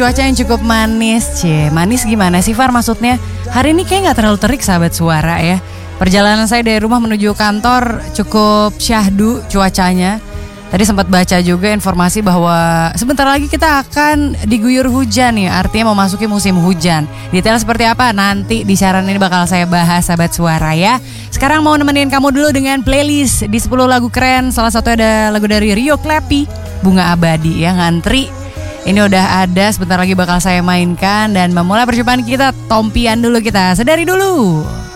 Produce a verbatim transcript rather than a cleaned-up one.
cuaca yang cukup manis. Cie, manis gimana sih Far maksudnya? Hari ini kayak gak terlalu terik sahabat suara ya. Perjalanan saya dari rumah menuju kantor cukup syahdu cuacanya. Tadi sempat baca juga informasi bahwa sebentar lagi kita akan diguyur hujan nih. Artinya memasuki musim hujan. Detail seperti apa nanti di siaran ini bakal saya bahas sahabat suara ya. Sekarang mau nemenin kamu dulu dengan playlist di sepuluh lagu keren. Salah satu ada lagu dari Rio Klepi, Bunga Abadi ya, Ngantri. Ini udah ada, sebentar lagi bakal saya mainkan. Dan memulai perjumpaan kita, Tompian dulu kita, sedari dulu.